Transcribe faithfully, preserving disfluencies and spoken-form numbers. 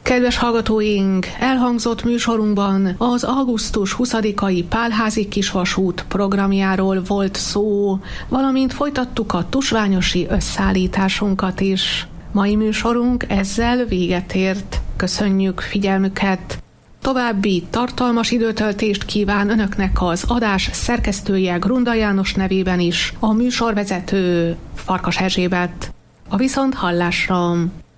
Kedves hallgatóink, elhangzott műsorunkban az augusztus huszadikai Pálházi Kisvasút programjáról volt szó, valamint folytattuk a tusványosi összeállításunkat is. Mai műsorunk ezzel véget ért. Köszönjük figyelmüket! További tartalmas időtöltést kíván Önöknek az adás szerkesztője Grunda János nevében is, a műsorvezető Farkas Erzsébet. A viszonthallásra!